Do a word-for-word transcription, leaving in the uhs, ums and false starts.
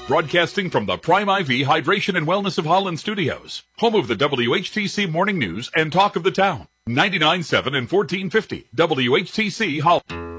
Broadcasting from the Prime I V Hydration and Wellness of Holland Studios, home of the W H T C Morning News and Talk of the Town. ninety-nine point seven and fourteen fifty W H T C Holland.